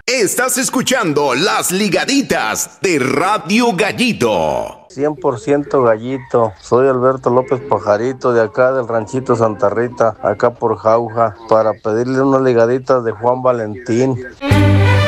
Estás escuchando Las Ligaditas de Radio Gallito. 100% Gallito. Soy Alberto López Pajarito, de acá del ranchito Santa Rita, acá por Jauja, para pedirle unas ligaditas de Juan Valentín.